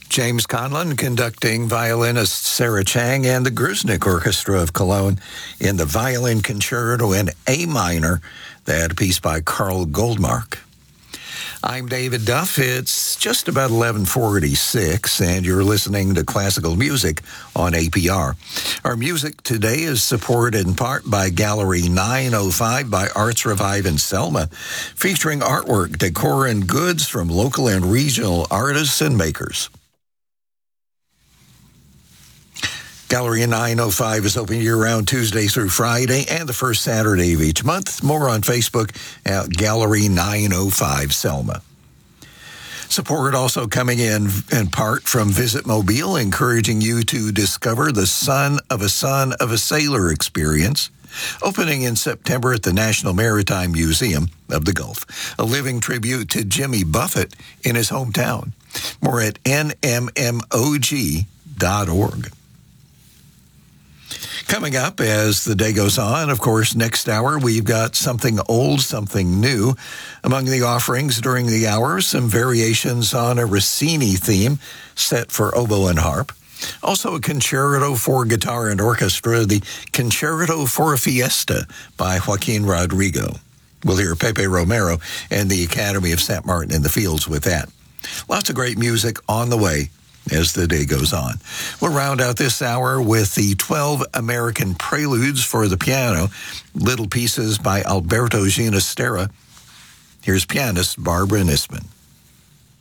James Conlon conducting violinist Sarah Chang and the Grusnik Orchestra of Cologne in the Violin Concerto in A minor, that piece by Carl Goldmark. I'm David Duff. It's just about 11:46, and you're listening to classical music on APR. Our music today is supported in part by Gallery 905 by Arts Revive in Selma, featuring artwork, decor, and goods from local and regional artists and makers. Gallery 905 is open year-round Tuesday through Friday and the first Saturday of each month. More on Facebook at Gallery 905 Selma. Support also coming in part from Visit Mobile, encouraging you to discover the Son of a Sailor experience, opening in September at the National Maritime Museum of the Gulf, a living tribute to Jimmy Buffett in his hometown. More at nmmog.org. Coming up as the day goes on, of course, next hour, we've got something old, something new. Among the offerings during the hour, some variations on a Rossini theme set for oboe and harp. Also a concerto for guitar and orchestra, the Concerto for a Fiesta by Joaquin Rodrigo. We'll hear Pepe Romero and the Academy of St. Martin in the Fields with that. Lots of great music on the way as the day goes on. We'll round out this hour with the 12 American Preludes for the piano, little pieces by Alberto Ginastera. Here's pianist Barbara Nisman.